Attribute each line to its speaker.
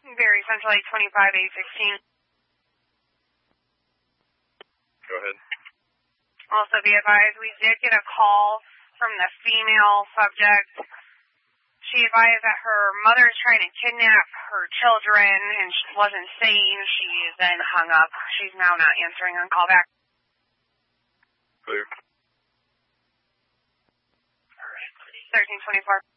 Speaker 1: Very Central 825, 816.
Speaker 2: Go ahead.
Speaker 1: Also be advised, we did get a call from the female subject. She advised that her mother is trying to kidnap her children and she wasn't sane. She then hung up. She's now not answering on callback.
Speaker 2: Clear.
Speaker 1: 1324.